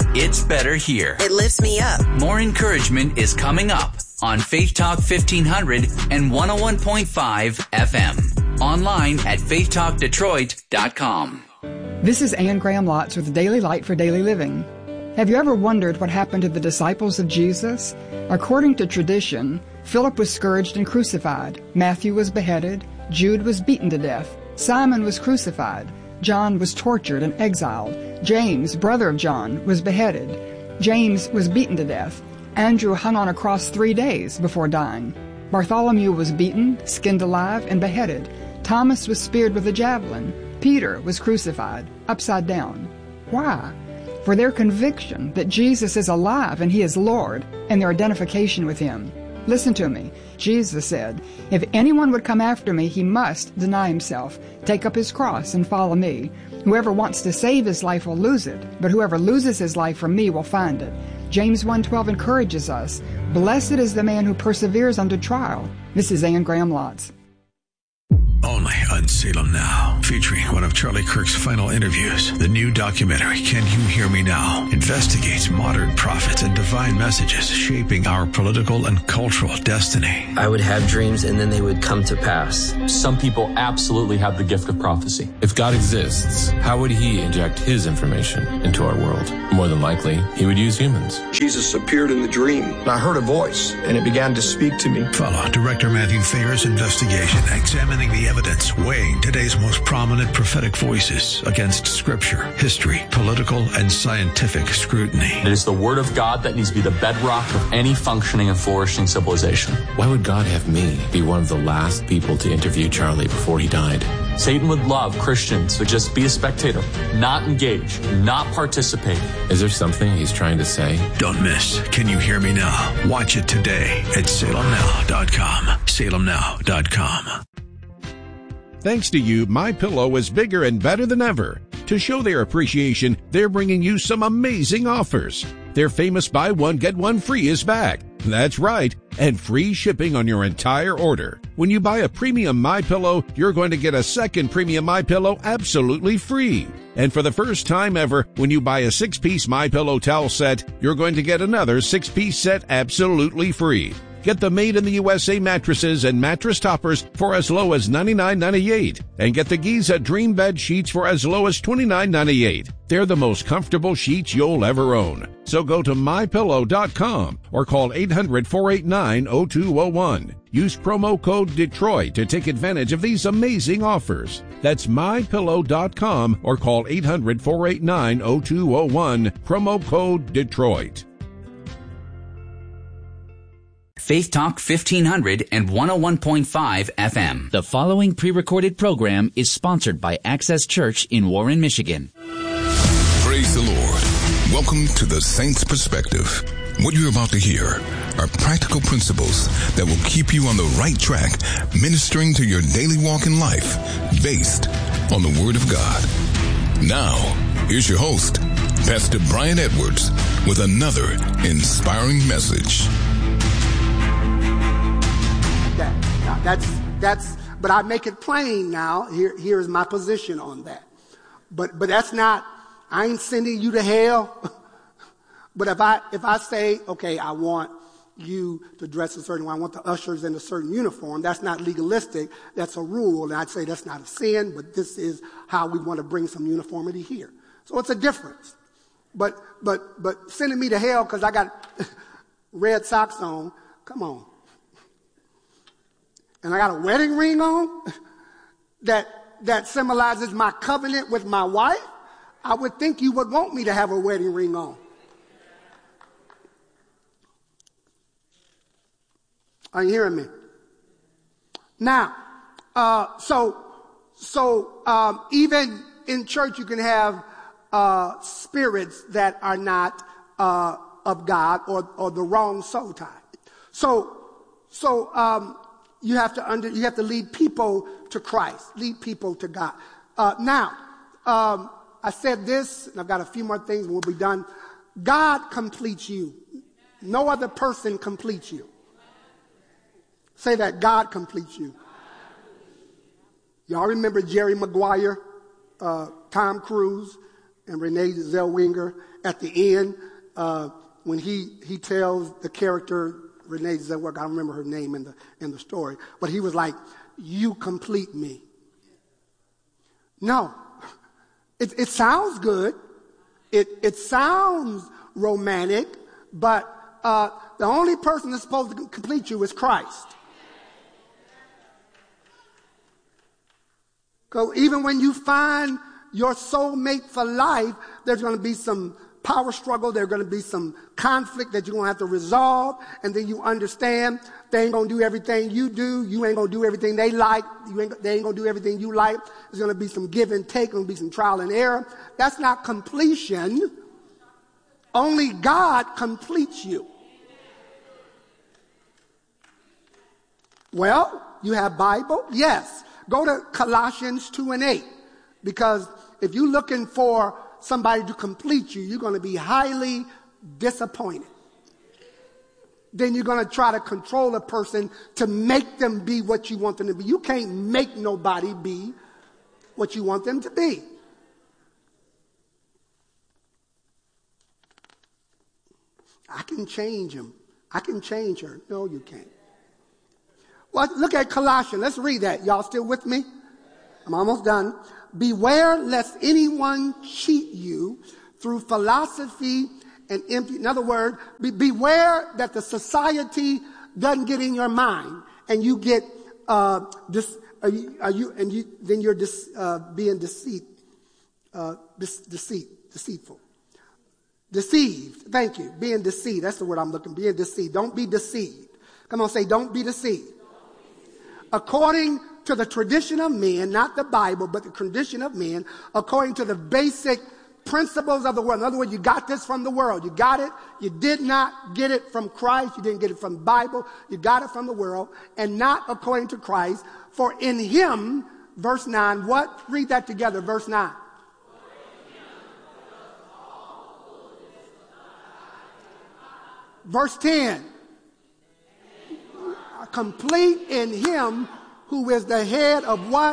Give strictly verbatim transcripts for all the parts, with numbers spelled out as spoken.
It's better here. It lifts me up. More encouragement is coming up on Faith Talk fifteen hundred and one oh one point five F M. Online at faith talk detroit dot com. This is Anne Graham Lotz with Daily Light for Daily Living. Have you ever wondered what happened to the disciples of Jesus? According to tradition, Philip was scourged and crucified. Matthew was beheaded. Jude was beaten to death. Simon was crucified. John was tortured and exiled. James, brother of John, was beheaded. James was beaten to death. Andrew hung on a cross three days before dying. Bartholomew was beaten, skinned alive, and beheaded. Thomas was speared with a javelin. Peter was crucified, upside down. Why? For their conviction that Jesus is alive and He is Lord, and their identification with Him. Listen to me. Jesus said, "If anyone would come after me, he must deny himself, take up his cross, and follow me. Whoever wants to save his life will lose it, but whoever loses his life for me will find it." James one twelve encourages us, "Blessed is the man who perseveres under trial." This is Anne Graham Lotz. Only on Salem Now, featuring one of Charlie Kirk's final interviews. The new documentary, Can You Hear Me Now?, investigates modern prophets and divine messages shaping our political and cultural destiny. I would have dreams and then they would come to pass. Some people absolutely have the gift of prophecy. If God exists, how would He inject His information into our world? More than likely, He would use humans. Jesus appeared in the dream. I heard a voice, and it began to speak to me. Follow Director Matthew Thayer's investigation, examining the evidence, weighing today's most prominent prophetic voices against scripture, history, political, and scientific scrutiny. It is the Word of God that needs to be the bedrock of any functioning and flourishing civilization. Why would God have me be one of the last people to interview Charlie before he died? Satan would love Christians to just be a spectator, not engage, not participate. Is there something he's trying to say? Don't miss Can You Hear Me Now? Watch it today at salem now dot com. salem now dot com. Thanks to you, MyPillow is bigger and better than ever. To show their appreciation, they're bringing you some amazing offers. Their famous buy one, get one free is back. That's right, and free shipping on your entire order. When you buy a premium MyPillow, you're going to get a second premium MyPillow absolutely free. And for the first time ever, when you buy a six-piece MyPillow towel set, you're going to get another six-piece set absolutely free. Get the Made in the U S A mattresses and mattress toppers for as low as ninety-nine ninety-eight, and get the Giza Dream Bed sheets for as low as twenty-nine ninety-eight. They're the most comfortable sheets you'll ever own. So go to my pillow dot com or call eight hundred, four eight nine, oh two oh one. Use promo code Detroit to take advantage of these amazing offers. That's my pillow dot com or call eight hundred, four eight nine, oh two oh one. Promo code Detroit. Faith Talk fifteen hundred and one oh one point five F M. The following pre-recorded program is sponsored by Access Church in Warren, Michigan. Praise the Lord. Welcome to the Saints Perspective. What you're about to hear are practical principles that will keep you on the right track, ministering to your daily walk in life, based on the Word of God. Now, here's your host, Pastor Brian Edwards, with another inspiring message. Now, that's, that's, but I make it plain now. Here, here's my position on that. But, but that's not, I ain't sending you to hell. But if I, if I say, okay, I want you to dress a certain way, I want the ushers in a certain uniform, that's not legalistic. That's a rule. And I'd say that's not a sin, but this is how we want to bring some uniformity here. So it's a difference. But, but, but sending me to hell because I got red socks on, come on. And I got a wedding ring on that that symbolizes my covenant with my wife, I would think you would want me to have a wedding ring on. Are you hearing me? Now, uh, so so um, even in church you can have uh, spirits that are not uh, of God or or the wrong soul tie. So so. Um, You have to under, you have to lead people to Christ, lead people to God. Uh, now, um, I said this, and I've got a few more things, and we'll be done. God completes you. No other person completes you. Say that, God completes you. Y'all remember Jerry Maguire, uh, Tom Cruise, And Renee Zellweger at the end, uh, when he, he tells the character, Renee Zellweger, I don't remember her name in the, in the story, but he was like, you complete me. No, it, it sounds good. It, it sounds romantic, but uh, the only person that's supposed to complete you is Christ. Because even when you find your soulmate for life, there's going to be some power struggle. There's going to be some conflict that you're going to have to resolve. And then you understand they ain't going to do everything you do. You ain't going to do everything they like. You ain't, they ain't going to do everything you like. There's going to be some give and take. There's going to be some trial and error. That's not completion. Only God completes you. Well, you have Bible? Yes. Go to Colossians two and eight. Because if you're looking for somebody to complete you, you're going to be highly disappointed. Then you're going to try to control a person to make them be what you want them to be. You can't make nobody be what you want them to be. I can change him. I can change her. No, you can't. Well, look at Colossians. Let's read that. Y'all still with me? I'm almost done. Beware lest anyone cheat you through philosophy and empty. In other words, be, beware that the society doesn't get in your mind and you get uh, dis, are you, are you and you then you're dis, uh, being deceit, uh, dis, deceit, deceitful, deceived. Thank you. Being deceived. That's the word I'm looking. Being deceived. Don't be deceived. Come on, say, don't be deceived. According to the tradition of men, not the Bible, but the tradition of men, according to the basic principles of the world. In other words, you got this from the world. You got it. You did not get it from Christ. You didn't get it from the Bible. You got it from the world, and not according to Christ. For in him, verse nine, what? Read that together, verse nine. Verse ten. Complete in him who is the head of what?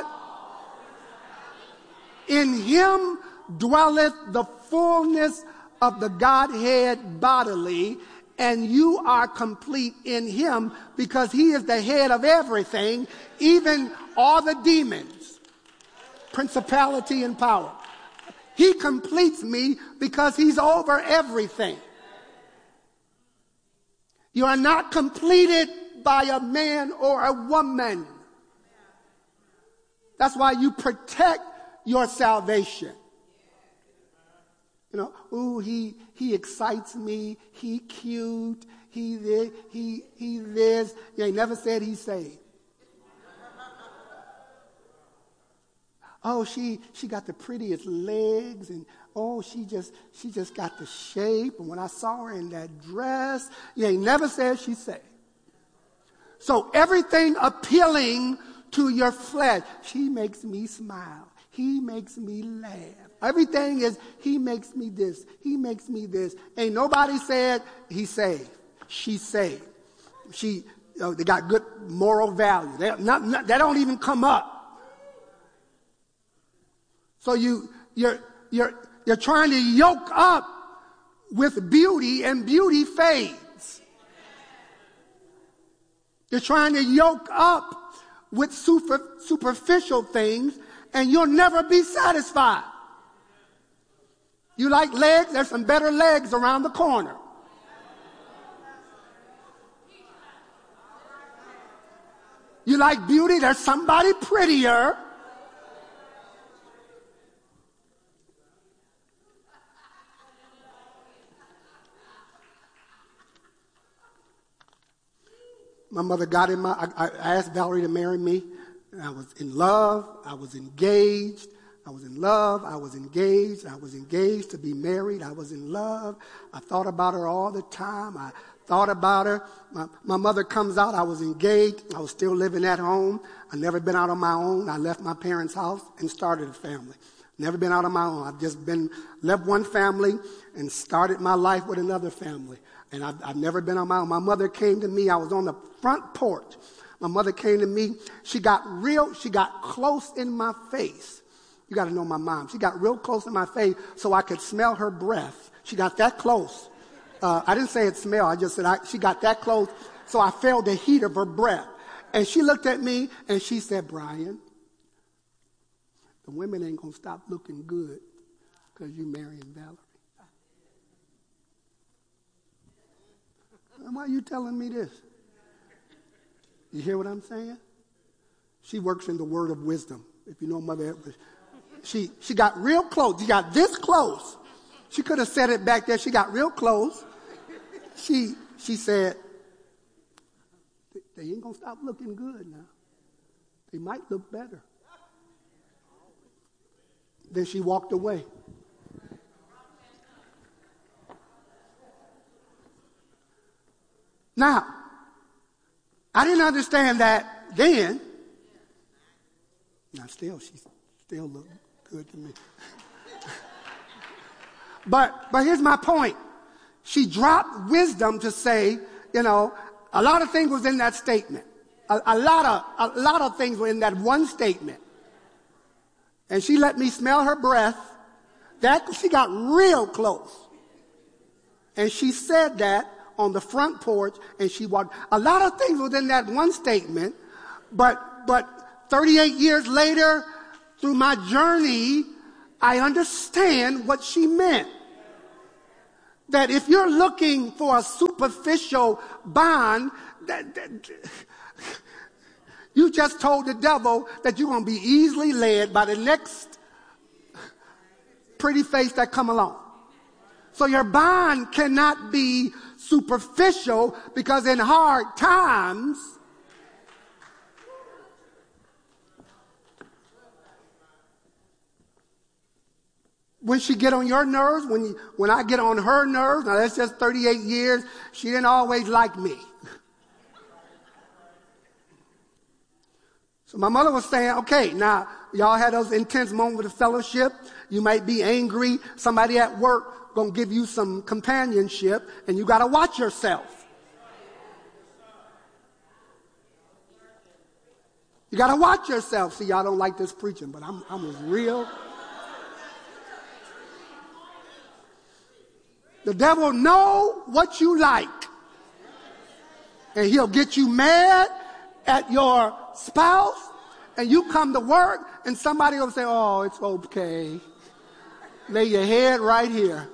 In him dwelleth the fullness of the Godhead bodily, and you are complete in him because he is the head of everything, even all the demons, principality and power. He completes me because he's over everything. You are not completed by a man or a woman. That's why you protect your salvation. You know, ooh, he he excites me. He cute. He this. He he this. You ain't never said he's saved. Oh, she she got the prettiest legs, and oh, she just she just got the shape. And when I saw her in that dress, you ain't never said she's saved. So everything appealing to your flesh, she makes me smile. He makes me laugh. Everything is, he makes me this. He makes me this. Ain't nobody said he's saved. She's saved. She, you know, they got good moral value. They, not, not, they don't even come up. So you, you're, you're, you're trying to yoke up with beauty, and beauty fades. You're trying to yoke up with super, superficial things, and you'll never be satisfied. You like legs? There's some better legs around the corner. You like beauty? There's somebody prettier. My mother got in my, I, I asked Valerie to marry me. I was in love. I was engaged. I was in love. I was engaged. I was engaged to be married. I was in love. I thought about her all the time. I thought about her. My, my mother comes out. I was engaged. I was still living at home. I'd never been out on my own. I left my parents' house and started a family. Never been out on my own. I've just been, left one family and started my life with another family. And I've, I've never been on my own. My mother came to me. I was on the front porch. My mother came to me. She got real, she got close in my face. You got to know my mom. She got real close to my face so I could smell her breath. She got that close. Uh, I didn't say it smelled. I just said I, she got that close so I felt the heat of her breath. And she looked at me and she said, Brian, the women ain't going to stop looking good because you marrying Valerie. And why are you telling me this? You hear what I'm saying? She works in the word of wisdom. If you know Mother Edwards. She, she got real close. She got this close. She could have said it back there. She got real close. She, she said, they ain't going to stop looking good now. They might look better. Then she walked away. Now, I didn't understand that then. Now, still, she still look good to me. but, but here's my point. She dropped wisdom to say, you know, a lot of things was in that statement. A, a lot of, a lot of things were in that one statement. And she let me smell her breath. That, she got real close. And she said that on the front porch, and she walked. A lot of things within that one statement, but but thirty-eight years later, through my journey, I understand what she meant. That if you're looking for a superficial bond, that, that, you just told the devil that you're going to be easily led by the next pretty face that come along. So your bond cannot be superficial, because in hard times, when she get on your nerves, when you, when I get on her nerves, now that's just thirty-eight years, she didn't always like me. So my mother was saying, okay, now y'all had those intense moments of fellowship. You might be angry. Somebody at work gonna give you some companionship, and you gotta watch yourself. You gotta watch yourself. See, y'all don't like this preaching, but I'm I'm real. The devil know what you like, and he'll get you mad at your spouse, and you come to work, and somebody will say, "Oh, it's okay. Lay your head right here."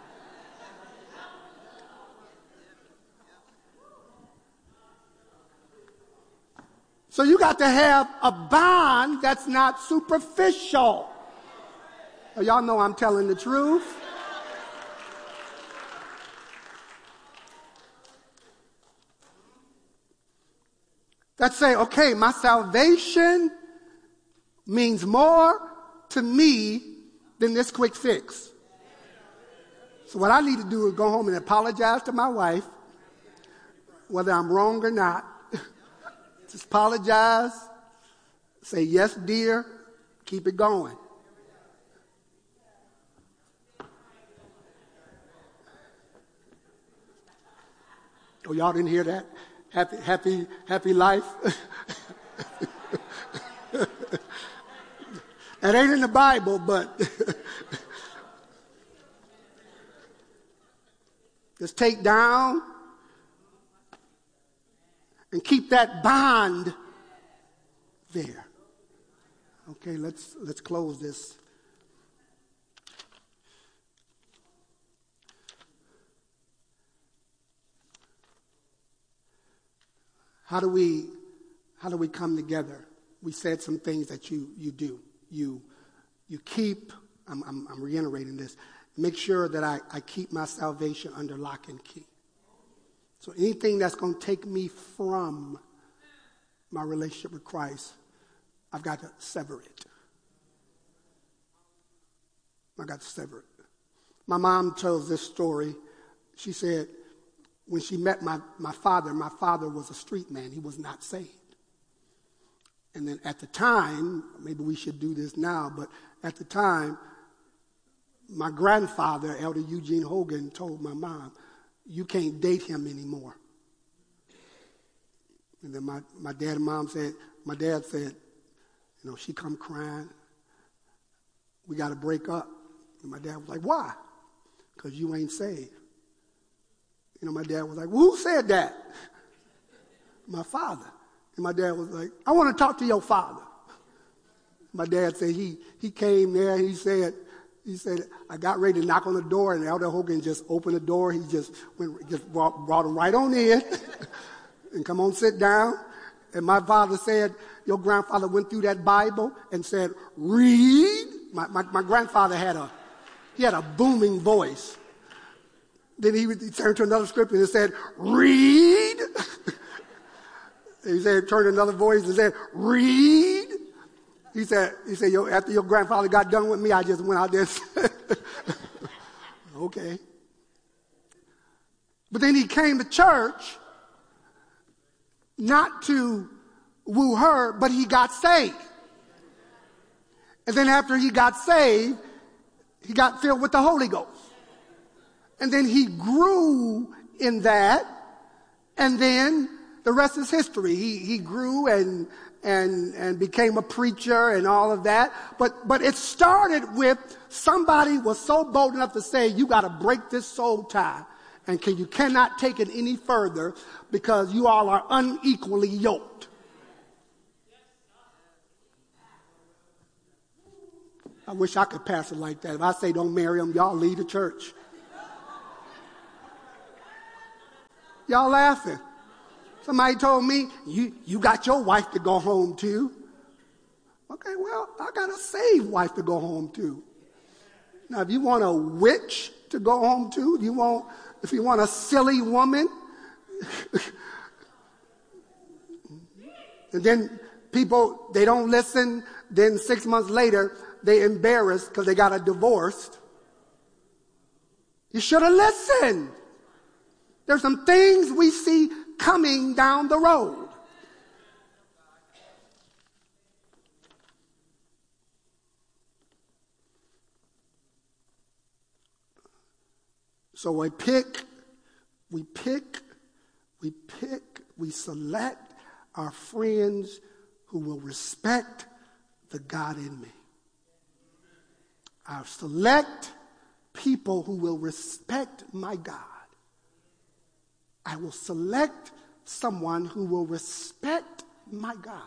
So you got to have a bond that's not superficial. Well, y'all know I'm telling the truth. That say, okay, my salvation means more to me than this quick fix. So what I need to do is go home and apologize to my wife, whether I'm wrong or not. Just apologize, say, yes, dear, keep it going. Oh, y'all didn't hear that? Happy, happy, happy life. That ain't in the Bible, but just take down and keep that bond there. Okay, let's let's close this. How do we how do we come together? We said some things that you you do. You you keep, I'm I'm, I'm reiterating this, make sure that I, I keep my salvation under lock and key. So anything that's going to take me from my relationship with Christ, I've got to sever it. I got to sever it. My mom tells this story. She said, when she met my, my father, my father was a street man. He was not saved. And then at the time, maybe we should do this now, but at the time, my grandfather, Elder Eugene Hogan, told my mom, you can't date him anymore. And then my, my dad and mom said, my dad said, you know, she come crying. we got to break up. And my dad was like, why? Because you ain't saved. You know, my dad was like, well, who said that? My father. And my dad was like, I want to talk to your father. My dad said he he came there and he said, he said, I got ready to knock on the door, and Elder Hogan just opened the door. He just went, just brought, brought him right on in and come on, sit down. And my father said, your grandfather went through that Bible and said, read. My, my, my grandfather had a, he had a booming voice. Then he, he turned to another scripture and said, read. He said, turned to another voice and said, read. He said, he said, Yo, after your grandfather got done with me, I just went out there and said, okay. But then he came to church not to woo her, but he got saved. And then after he got saved, he got filled with the Holy Ghost. And then he grew in that, and then the rest is history. He he grew and and and became a preacher and all of that. But but it started with somebody was so bold enough to say, you got to break this soul tie, and can, you cannot take it any further because you all are unequally yoked. I wish I could pass it like that. If I say don't marry them, y'all leave the church. Y'all laughing. Somebody told me, you, you got your wife to go home to. Okay, well, I got a saved wife to go home to. Now, if you want a witch to go home to, you want, if you want a silly woman, and then people, they don't listen, then six months later, they embarrassed because they got a divorce. You should have listened. There's some things we see coming down the road. So we pick, we pick, we pick, we select our friends who will respect the God in me. I select people who will respect my God. I will select someone who will respect my God.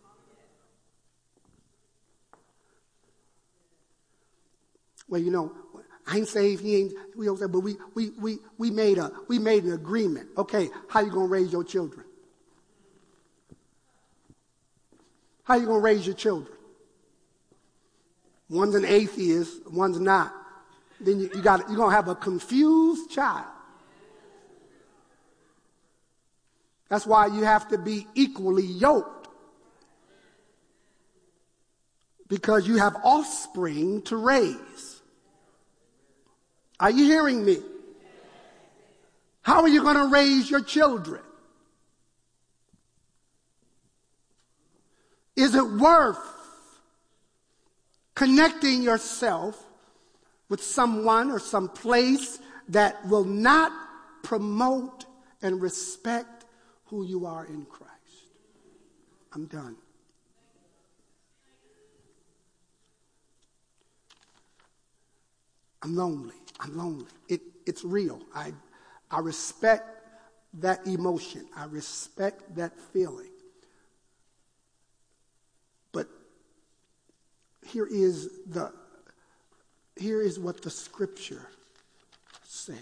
Well, you know, I ain't saved, he ain't, we don't say, but we, we, we, we, made a, we made an agreement. Okay, how you going to raise your children? How you going to raise your children? One's an atheist, one's not. Then you, you got, you're going to have a confused child. That's why you have to be equally yoked. Because you have offspring to raise. Are you hearing me? How are you going to raise your children? Is it worth connecting yourself with someone or some place that will not promote and respect who you are in Christ? I'm done. I'm lonely. I'm lonely. It, it's real. I, I respect that emotion. I respect that feeling. But here is the, here is what the scripture says.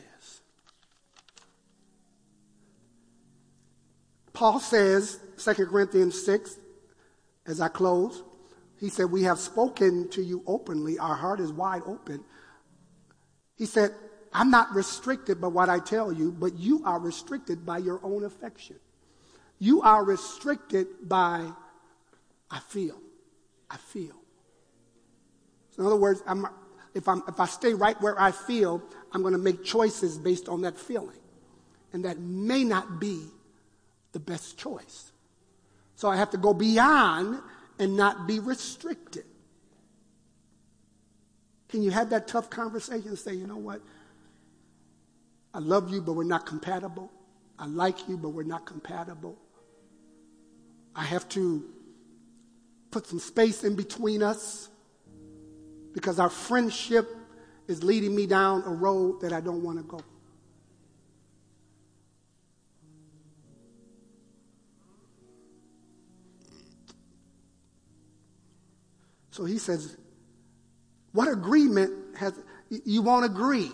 Paul says, Second Corinthians six, as I close, he said, we have spoken to you openly. Our heart is wide open. He said, I'm not restricted by what I tell you, but you are restricted by your own affection. You are restricted by, I feel. I feel. So in other words, I'm, if, I'm, if I stay right where I feel, I'm going to make choices based on that feeling. And that may not be the best choice. So I have to go beyond and not be restricted. Can you have that tough conversation and say, you know what? I love you, but we're not compatible. I like you, but we're not compatible. I have to put some space in between us because our friendship is leading me down a road that I don't want to go. So he says, what agreement has, you won't agree.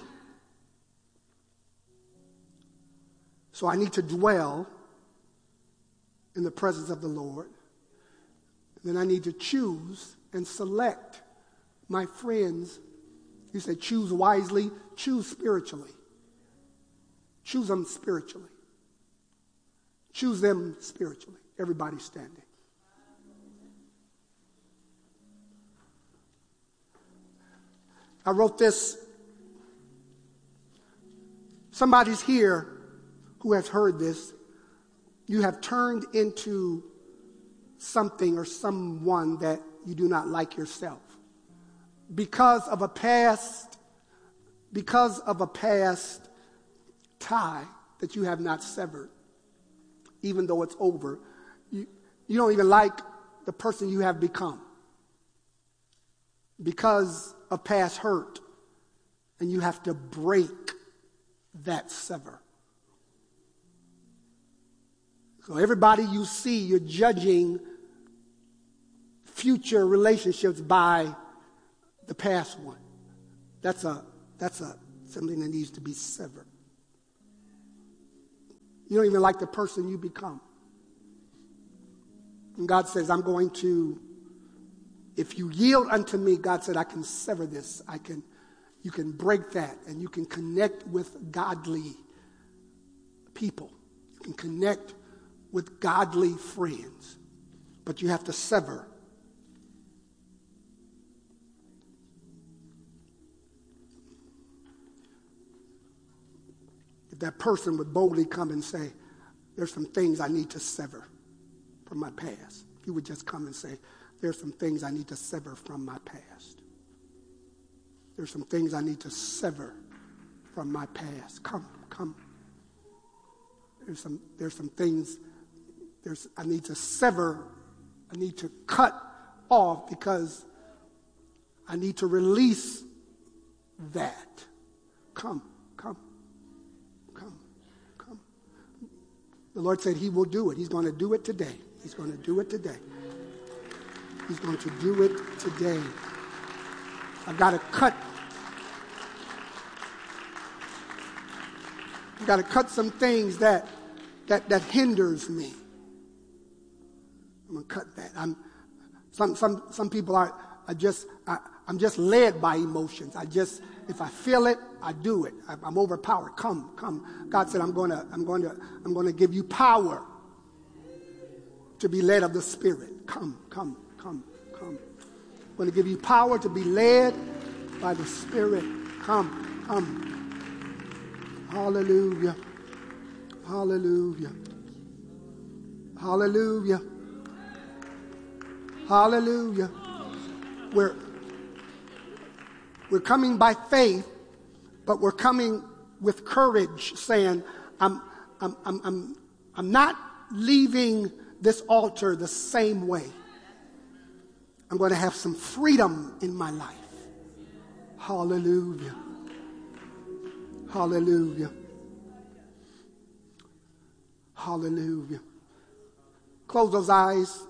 So I need to dwell in the presence of the Lord. Then I need to choose and select my friends. You say choose wisely, choose spiritually. Choose them spiritually. Choose them spiritually. Everybody standing. I wrote this. Somebody's here who has heard this. You have turned into something or someone that you do not like yourself. Because of a past, because of a past tie that you have not severed, even though it's over, you, you don't even like the person you have become. Because of past hurt, and you have to break that sever. So everybody you see, you're judging future relationships by the past one. That's a that's a something that needs to be severed. You don't even like the person you become. And God says, I'm going to, if you yield unto me, God said, I can sever this. I can, you can break that, and you can connect with godly people. You can connect with godly friends. But you have to sever. If that person would boldly come and say, there's some things I need to sever from my past. If you would just come and say, there's some things I need to sever from my past. There's some things I need to sever from my past. Come, come. There's some, there's some things there's, I need to sever. I need to cut off because I need to release that. Come, come, come, come. The Lord said he will do it. He's going to do it today. He's going to do it today. He's going to do it today. I've got to cut. I've got to cut some things that that that hinders me. I'm gonna cut that. I'm some some some people are are just I, I'm just led by emotions. I just if I feel it, I do it. I, I'm overpowered. Come, come. God said, I'm gonna I'm going to I'm going to give you power to be led of the Spirit. Come, come, come, come. I'm going to give you power to be led by the Spirit. Come, come. Hallelujah. Hallelujah. Hallelujah. Hallelujah. We're, we're coming by faith, but we're coming with courage, saying, I'm, I'm, I'm, I'm, I'm not leaving this altar the same way. I'm going to have some freedom in my life. Hallelujah. Hallelujah. Hallelujah. Close those eyes.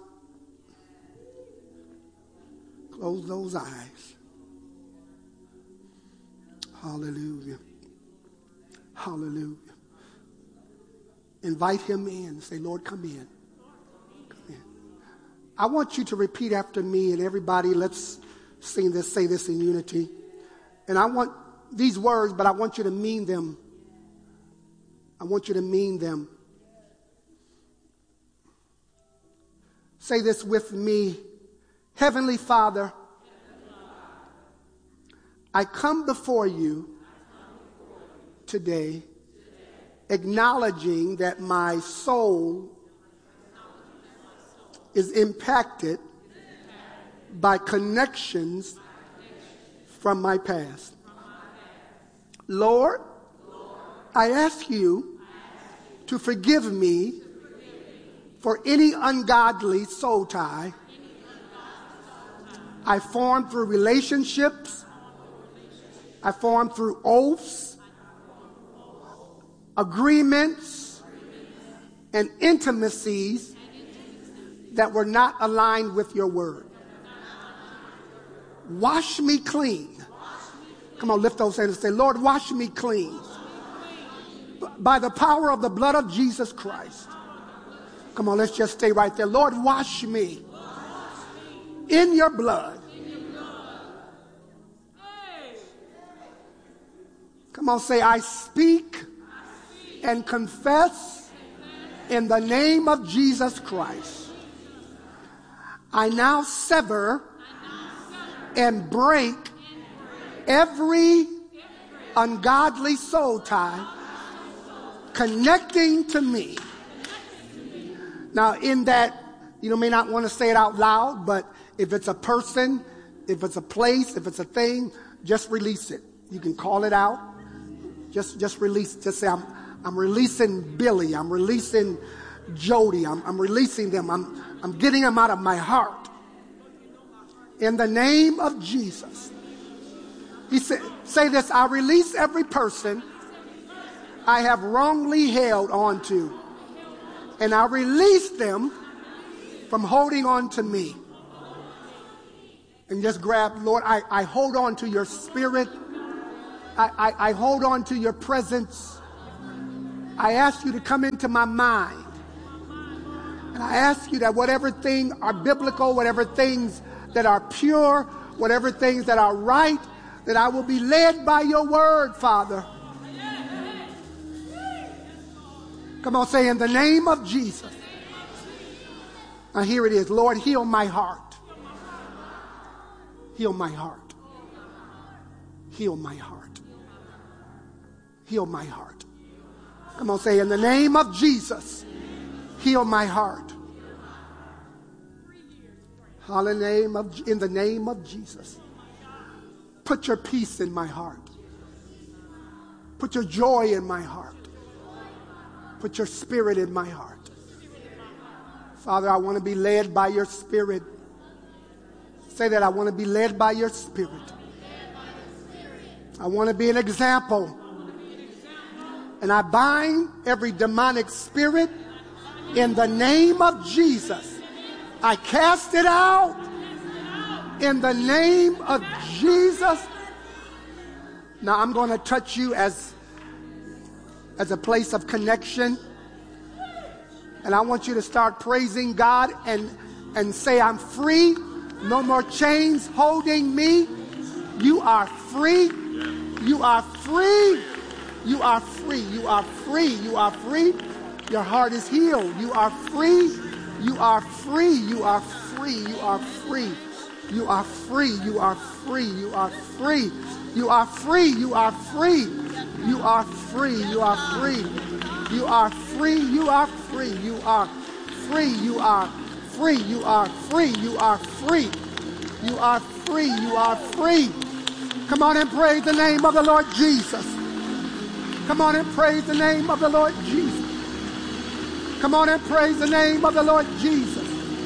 Close those eyes. Hallelujah. Hallelujah. Invite him in. Say, Lord, come in. Come in. I want you to repeat after me, and everybody, let's sing this, say this in unity. And I want these words, but I want you to mean them. I want you to mean them. Say this with me. Heavenly Father, I come before you today, acknowledging that my soul is impacted by connections from my past. Lord, I ask you to forgive me for any ungodly soul tie I form through relationships. I form through oaths, agreements, and intimacies that were not aligned with your word. Wash me clean. Come on, lift those hands and say, Lord, wash me clean. By the power of the blood of Jesus Christ. Come on, let's just stay right there. Lord, wash me in your blood. Come on, say, I speak and confess in the name of Jesus Christ. I now sever and break every ungodly soul tie connecting to me. Now, in that, you may not want to say it out loud, but if it's a person, if it's a place, if it's a thing, just release it. You can call it out. Just, just release. Just say, I'm, I'm releasing Billy. I'm releasing Jody. I'm, I'm releasing them. I'm, I'm getting them out of my heart. In the name of Jesus. He said, say this, I release every person I have wrongly held on to. And I release them from holding on to me. And just grab, Lord, I, I hold on to your spirit. I, I, I hold on to your presence. I ask you to come into my mind. And I ask you that whatever things are biblical, whatever things that are pure, whatever things that are right, that I will be led by your word, Father. Come on, say in the name of Jesus. Now here it is. Lord, heal my heart. Heal my heart. Heal my heart. Heal my heart. Come on, say in the name of Jesus. Heal my heart. Hallelujah. In the name of Jesus. Put your peace in my heart. Put your joy in my heart. Put your spirit in my heart. Father, I want to be led by your spirit. Say that, I want to be led by your spirit. I want to be an example. And I bind every demonic spirit in the name of Jesus. I cast it out in the name of Jesus. Now I'm going to touch you as, as a place of connection. And I want you to start praising God and, and say, I'm free. No more chains holding me. You are free. You are free. You are free. You are free. You are free. Your heart is healed. You are free. You are free. You are free. You are free. You are free. You are free. You are free. You are free. You are free. You are free. You are free. You are free. You are free. You are free. You are free. You are free. You are free. You are free. You are free. Come on and praise the name of the Lord Jesus. Come on and praise the name of the Lord Jesus. Come on and praise the name of the Lord Jesus.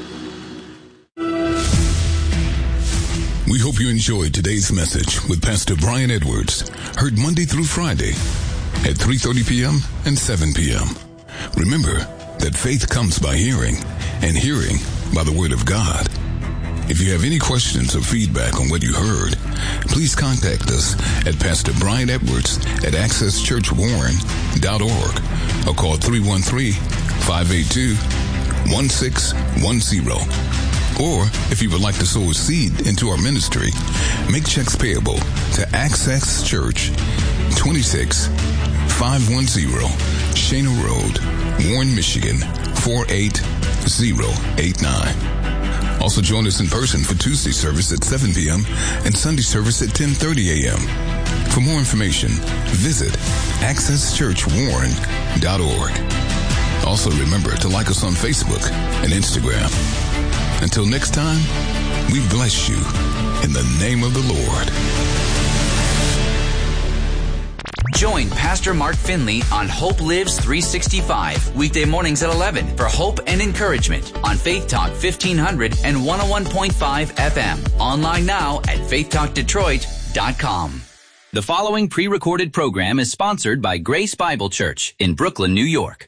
We hope you enjoyed today's message with Pastor Brian Edwards, heard Monday through Friday at three thirty p.m. and seven p.m. Remember that faith comes by hearing, and hearing by the word of God. If you have any questions or feedback on what you heard, please contact us at Pastor Brian Edwards at access church warren dot org or call three one three, five eight two, one six one zero. Or if you would like to sow a seed into our ministry, make checks payable to Access Church, twenty-six five one zero Shana Road, Warren, Michigan, four eight zero eight nine. Also join us in person for Tuesday service at seven p.m. and Sunday service at ten thirty a.m. For more information, visit access church warren dot org. Also remember to like us on Facebook and Instagram. Until next time, we bless you in the name of the Lord. Join Pastor Mark Finley on Hope Lives three sixty-five, weekday mornings at eleven for hope and encouragement on Faith Talk fifteen hundred and one oh one point five F M. Online now at faith talk detroit dot com. The following pre-recorded program is sponsored by Grace Bible Church in Brooklyn, New York.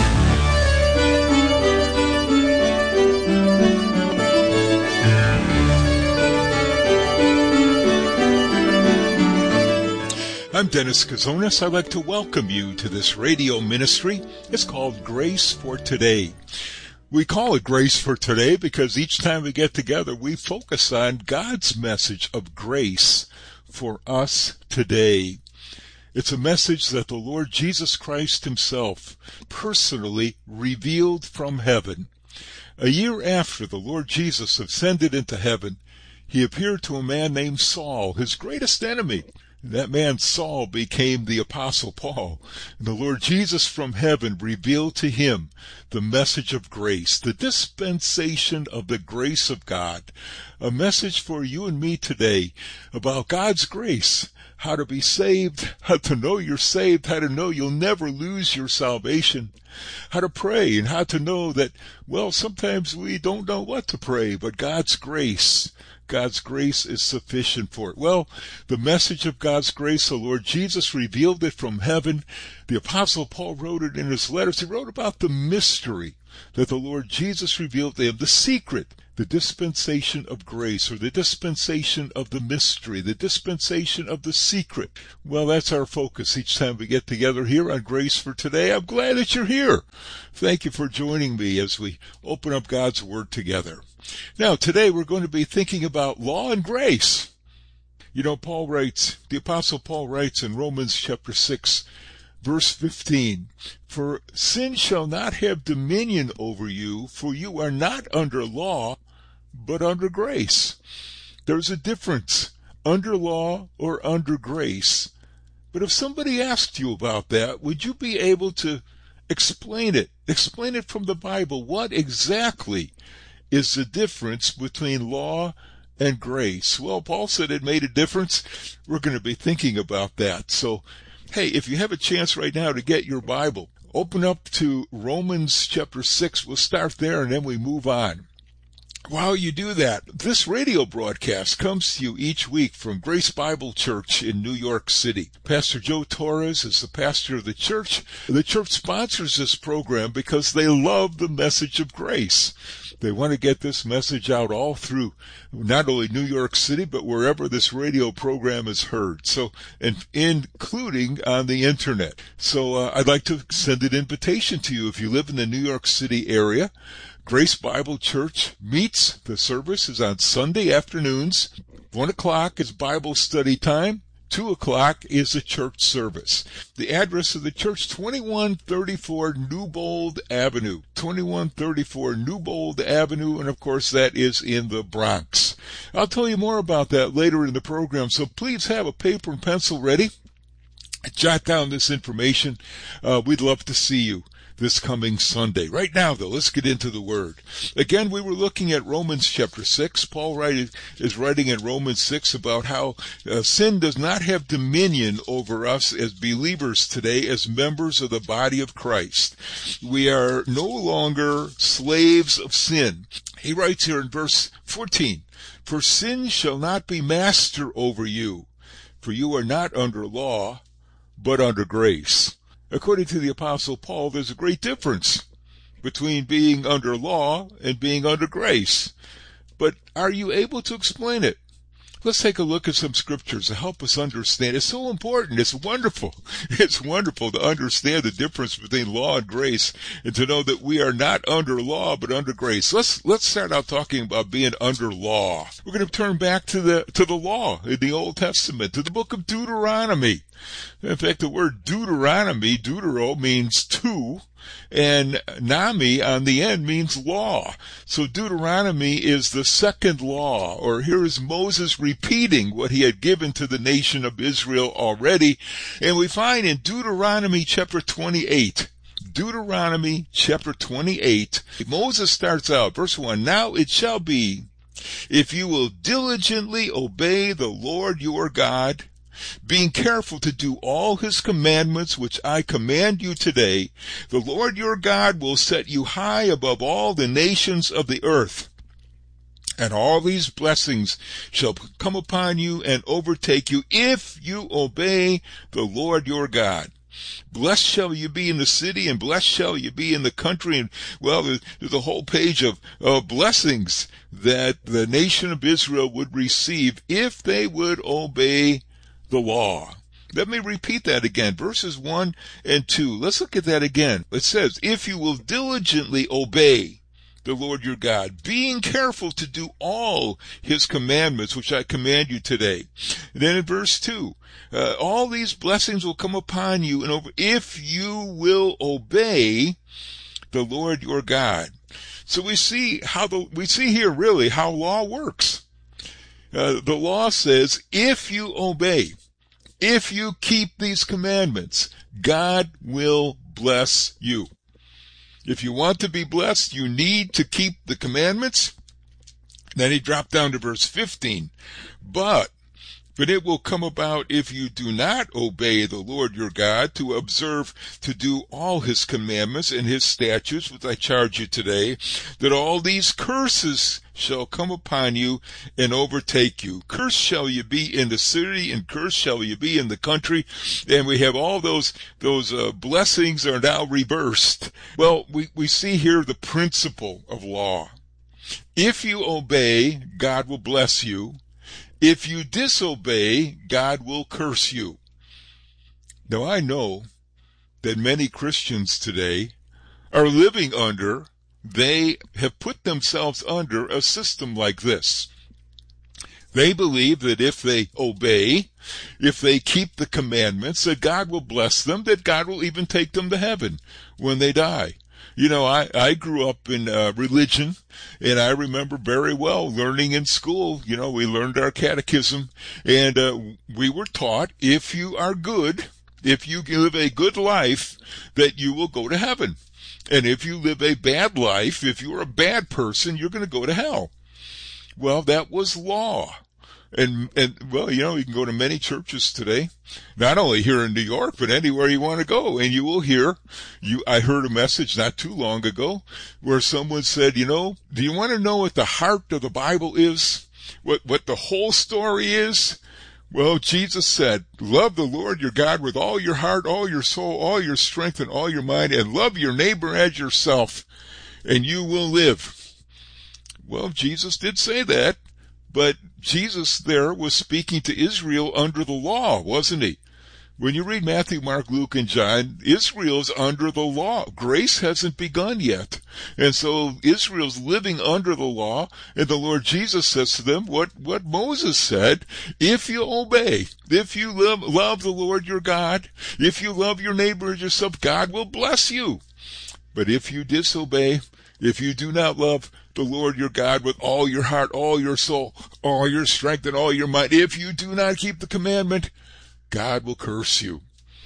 I'm Dennis Kazonis. I'd like to welcome you to this radio ministry. It's called Grace for Today. We call it Grace for Today because each time we get together, we focus on God's message of grace for us today. It's a message that the Lord Jesus Christ himself personally revealed from heaven. A year after the Lord Jesus ascended into heaven, he appeared to a man named Saul, his greatest enemy. That man Saul became the Apostle Paul. And the Lord Jesus from heaven revealed to him the message of grace, the dispensation of the grace of God. A message for you and me today about God's grace, how to be saved, how to know you're saved, how to know you'll never lose your salvation, how to pray, and how to know that, well, sometimes we don't know what to pray, but God's grace God's grace is sufficient for it. Well, the message of God's grace, the Lord Jesus revealed it from heaven. The Apostle Paul wrote it in his letters. He wrote about the mystery that the Lord Jesus revealed to him, the secret, the dispensation of grace, or the dispensation of the mystery, the dispensation of the secret. Well, that's our focus each time we get together here on Grace for Today. I'm glad that you're here. Thank you for joining me as we open up God's Word together. Now, today we're going to be thinking about law and grace. You know, Paul writes, the Apostle Paul writes in Romans chapter six, verse fifteen, "For sin shall not have dominion over you, for you are not under law, but under grace." There's a difference, under law or under grace. But if somebody asked you about that, would you be able to explain it? Explain it from the Bible. What exactly is the difference between law and grace? Well, Paul said it made a difference. We're going to be thinking about that. So, hey, if you have a chance right now to get your Bible, open up to Romans chapter six. We'll start there and then we move on. While you do that, this radio broadcast comes to you each week from Grace Bible Church in New York City. Pastor Joe Torres is the pastor of the church. The church sponsors this program because they love the message of grace. They want to get this message out all through not only New York City, but wherever this radio program is heard. So, and including on the internet. So, uh, I'd like to send an invitation to you if you live in the New York City area. Grace Bible Church meets. The service is on Sunday afternoons. One o'clock is Bible study time. Two o'clock is the church service. The address of the church, twenty-one thirty-four Newbold Avenue. twenty-one thirty-four Newbold Avenue, and of course that is in the Bronx. I'll tell you more about that later in the program, so please have a paper and pencil ready. Jot down this information. Uh, we'd love to see you this coming Sunday. Right now, though, let's get into the Word. Again, we were looking at Romans chapter six. Paul write, is writing in Romans six about how uh, sin does not have dominion over us as believers today, as members of the body of Christ. We are no longer slaves of sin. He writes here in verse fourteen, "For sin shall not be master over you, for you are not under law, but under grace." According to the Apostle Paul, there's a great difference between being under law and being under grace. But are you able to explain it? Let's take a look at some scriptures to help us understand. It's so important. It's wonderful. It's wonderful to understand the difference between law and grace and to know that we are not under law, but under grace. Let's, let's start out talking about being under law. We're going to turn back to the, to the law in the Old Testament, to the book of Deuteronomy. In fact, the word Deuteronomy, Deutero means two, and Nami on the end means law. So Deuteronomy is the second law, or here is Moses repeating what he had given to the nation of Israel already. And we find in Deuteronomy chapter twenty-eight, Deuteronomy chapter twenty-eight, Moses starts out, verse one, "Now it shall be, if you will diligently obey the Lord your God, being careful to do all his commandments which I command you today, the Lord your God will set you high above all the nations of the earth. And all these blessings shall come upon you and overtake you if you obey the Lord your God. Blessed shall you be in the city, and blessed shall you be in the country. And, well, there's, there's a whole page of, of blessings that the nation of Israel would receive if they would obey the law. Let me repeat that again. Verses one and two. Let's look at that again. It says, if you will diligently obey the Lord your God, being careful to do all his commandments, which I command you today. And then in verse two, uh, all these blessings will come upon you and over if you will obey the Lord your God. So we see how the, we see here really how law works. Uh, the law says, if you obey, if you keep these commandments, God will bless you. If you want to be blessed, you need to keep the commandments. Then he dropped down to verse fifteen. But, but it will come about if you do not obey the Lord your God to observe to do all his commandments and his statutes, which I charge you today, that all these curses shall come upon you and overtake you. Cursed shall you be in the city, and cursed shall you be in the country. And we have all those those uh, blessings are now reversed. Well, we, we see here the principle of law. If you obey, God will bless you. If you disobey, God will curse you. Now, I know that many Christians today are living under They have put themselves under a system like this. They believe that if they obey, if they keep the commandments, that God will bless them, that God will even take them to heaven when they die. You know, I, I grew up in uh, religion, and I remember very well learning in school. You know, we learned our catechism, and uh, we were taught if you are good, if you live a good life, that you will go to heaven. And if you live a bad life, if you're a bad person, you're going to go to hell. Well, that was law. And, and, well, you know, you can go to many churches today, not only here in New York, but anywhere you want to go. And you will hear, you, I heard a message not too long ago where someone said, you know, do you want to know what the heart of the Bible is? What, what the whole story is? Well, Jesus said, love the Lord your God with all your heart, all your soul, all your strength, and all your mind, and love your neighbor as yourself, and you will live. Well, Jesus did say that, but Jesus there was speaking to Israel under the law, wasn't he? When you read Matthew, Mark, Luke, and John, Israel's under the law. Grace hasn't begun yet. And so Israel's living under the law, and the Lord Jesus says to them what, what Moses said, if you obey, if you love, love the Lord your God, if you love your neighbor as yourself, God will bless you. But if you disobey, if you do not love the Lord your God with all your heart, all your soul, all your strength, and all your might, if you do not keep the commandment, God will curse you.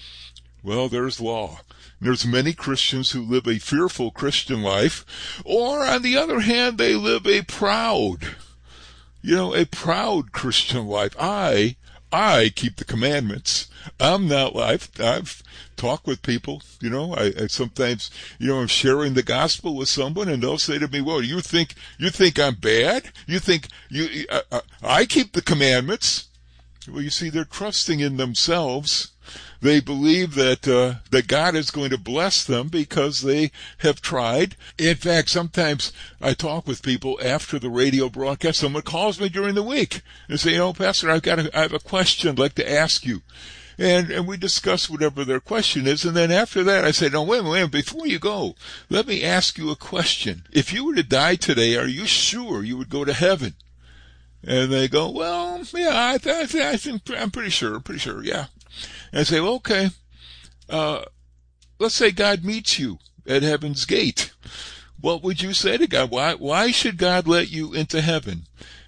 Well, there's law. There's many Christians who live a fearful Christian life, or on the other hand, they live a proud, you know, a proud Christian life. I, I keep the commandments. I'm not like, I've talked with people, you know, I, I sometimes, you know, I'm sharing the gospel with someone and they'll say to me, well, you think, you think I'm bad? You think you, I, I, I keep the commandments? Well, you see, they're trusting in themselves. They believe that uh, that God is going to bless them because they have tried. In fact, sometimes I talk with people after the radio broadcast. Someone calls me during the week and say, you know, Pastor, I've got a, I have a question I'd like to ask you. And and we discuss whatever their question is. And then after that, I say, no, wait a minute, wait a minute, before you go, let me ask you a question. If you were to die today, are you sure you would go to heaven? And they go, well, yeah, I, th- I think I'm pretty sure, pretty sure, yeah. And I say, well, okay, uh, let's say God meets you at heaven's gate. What would you say to God? Why, why should God let you into heaven?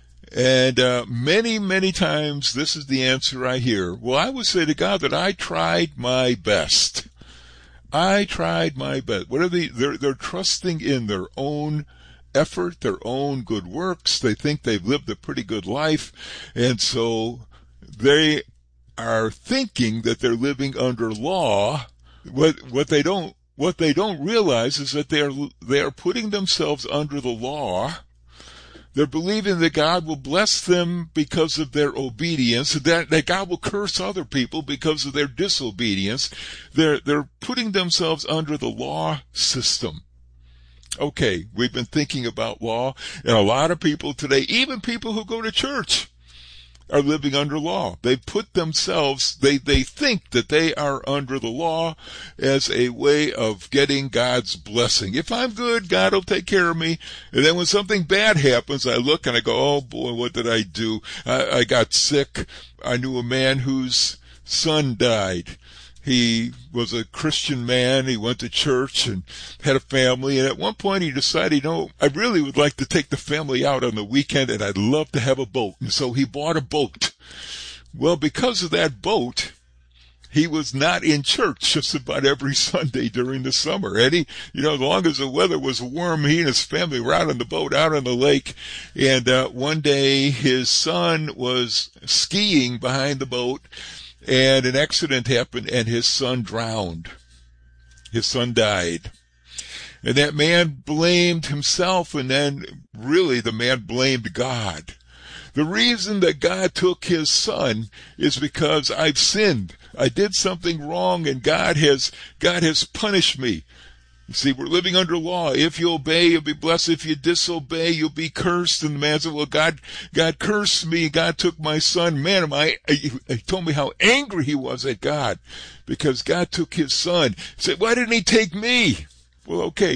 And, uh, many, many times this is the answer I hear. Well, I would say to God that I tried my best. I tried my best. What are they? They're, they're trusting in their own effort, their own good works. They think they've lived a pretty good life. And so they are thinking that they're living under law, what, what they don't, what they don't realize is that they're, they are putting themselves under the law. They're believing that God will bless them because of their obedience, that, that God will curse other people because of their disobedience. They're, they're putting themselves under the law system. Okay, we've been thinking about law, and a lot of people today, even people who go to church, are living under law. They put themselves, they, they think that they are under the law as a way of getting God's blessing. If I'm good, God will take care of me. And then when something bad happens, I look and I go, oh boy, what did I do? I, I got sick. I knew a man whose son died. He was a Christian man. He went to church and had a family. And at one point he decided, you know, I really would like to take the family out on the weekend and I'd love to have a boat. And so he bought a boat. Well, because of that boat, he was not in church just about every Sunday during the summer. And he, you know, as long as the weather was warm, he and his family were out on the boat, out on the lake. And uh, one day his son was skiing behind the boat, and an accident happened, and his son drowned. His son died. And that man blamed himself, and then really the man blamed God. The reason that God took his son is because I've sinned. I did something wrong, and God has, God has punished me. You see, we're living under law. If you obey, you'll be blessed. If you disobey, you'll be cursed. And the man said, well, God, God cursed me. God took my son. Man, am I, he told me how angry he was at God because God took his son. He said, why didn't he take me? Well, okay.